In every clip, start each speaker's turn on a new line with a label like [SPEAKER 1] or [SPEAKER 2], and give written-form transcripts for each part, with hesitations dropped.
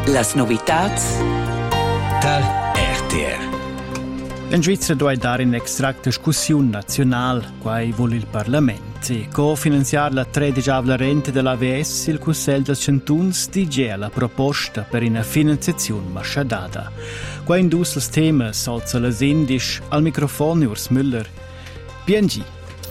[SPEAKER 1] Las novitats
[SPEAKER 2] tal RTR.
[SPEAKER 3] In Svizzera doveva dare in extract discussione nazionale, quai vuole il Parlamento. E cofinanziare la 13ª rente dell'AVS, il Consiglio del Cantuns dice la proposta per una finanziazione masciadata. Qua indus il tema solza las indisch al microfono Urs Müller. PNG.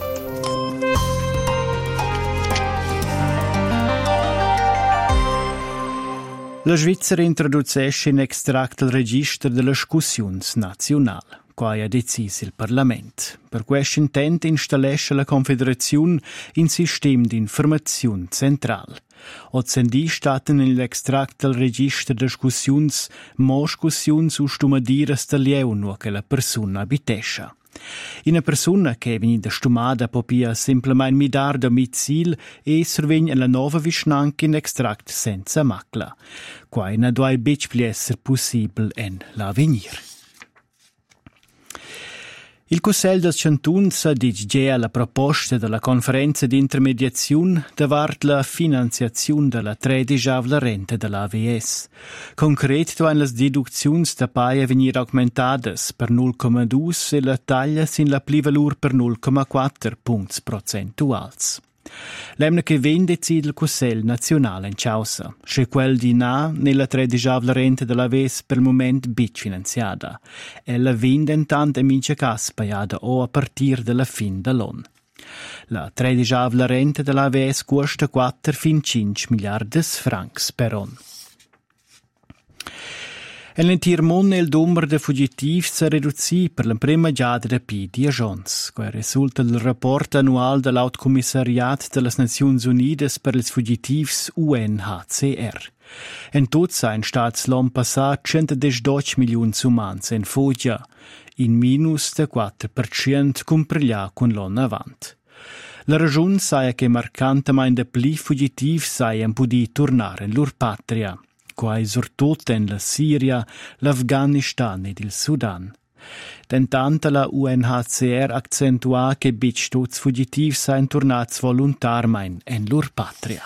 [SPEAKER 3] La Svizzera introducesce in extract il registro delle discussioni nazionali. Quai ha deciso il Parlamento. Per questo intento installesce la Confederazione un sistema di informazione centrale. Ozzendi staten nell'extract del registro de discussions, mo discussions ustumadiras del lieu che la persona abitescia. Una persona che è venuta stumada popia semplicemente midar domicil e survegna la nuova vicinanza in extract senza macla. Quai ne doveva bic pli esser possibile en l'avenir. Il Consiglio del Cantuns ha dice la proposta della conferenza di intermediazione davart la finanziazione della 13ª rente dell'AVS. Concreto in le deduzioni da paia venir augmentadas per 0,2 e la taglia sin la plivalur per 0,4 punti percentuals. L'emne che ven decide il Consiglio nazionale in Ciausa, se quel di na nella 13ª rente dell'AVS per il momento bic finanziata. Ella vende intanto in mince cas pagata o a partir della fin dell'anno. La 13ª rente dell'AVS costa 4,5 miliardi francs per anno. Nel mondo il numero di fuggitivi si è ridotto per la prima giada da più di 10 anni. Questo risulta del rapporto annuale dell'Alto Commissariat delle Nazioni Unite per i fuggitivi UNHCR. In tutto in Stati l'anno passato 112 milioni di umani in fuggia, in minus del 4% comparati con l'anno avanti. La ragione è che marcantemente più fuggitivi hanno potuto tornare in loro patria. Quai surtut in la Siria, l'Afghanistan ed il Sudan. Intanto la UNHCR accentua che bic tuts fuggitivi sain tornats volontarmein in lur patria.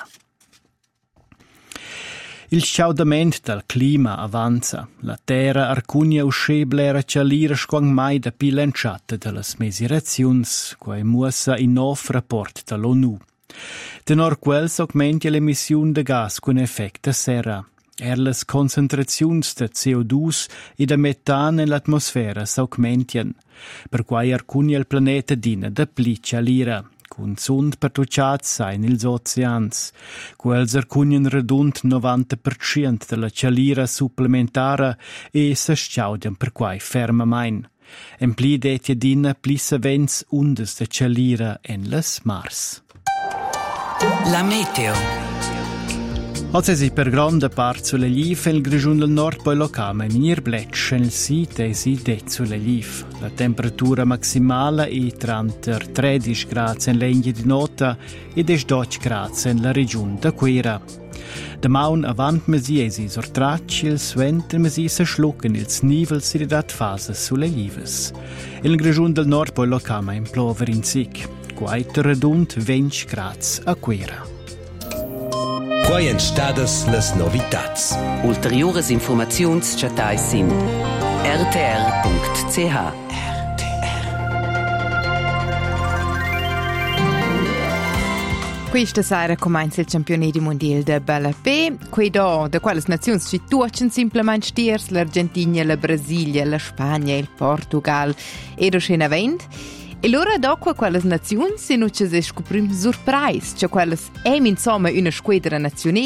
[SPEAKER 3] Il sciaudamento del clima avanza. La terra arcunia usce blera cialira squang mai da pilanciata delle misurazioni, quai muossa in nuovo rapport dall'ONU. Tenor quels augmenti l'emissione de gas con effetto serra. Les concentrazioni di CO2 e di metano nell'atmosfera s'augmentian, per quai arcunia il planeta dina da pli cialira, con sund pertucciats in ils oceans. Quels arcunian redund 90% della cialira supplementara e s'asciaudian per quai fermamain. En pli detia dina pli savents undes de cialira en les mars.
[SPEAKER 1] La meteo.
[SPEAKER 3] Oggi per grande parte sulle live il Grigiun del Nord poi locale minir blecce nel sito e si det sulle live. La temperatura maximale è tra 13 gradi in legna di nota e 12 gradi nella regione da Quera. Da maun avant mesi esi sortracci il suenter mesi se schlucken ils nivel si ridat fase sulle lives. Il Grigiun del Nord poi locale in plover in sic. Quaiter redund 20 gradi a Quera.
[SPEAKER 2] Quai en stadas las novitats.
[SPEAKER 1] Ulteriores informaziuns chatai sin rtr.ch.
[SPEAKER 4] Questa sera comincia il campionato mondiale de Ballapé. Qui da quelle nazioni si tucciano semplicemente stiers, l'Argentina, la Brasilia, la Spagna, il Portugal e lo scenavent. E allora dopo quelle nazioni si non ci si scoprim surprise, cioè quelle è insomma una squadra nazionale